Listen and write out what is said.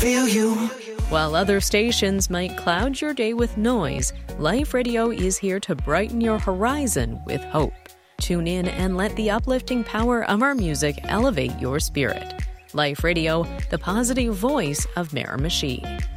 feel you. While other stations might cloud your day with noise, Life Radio is here to brighten your horizon with hope. Tune in and let the uplifting power of our music elevate your spirit. Life Radio, the positive voice of Miramichi.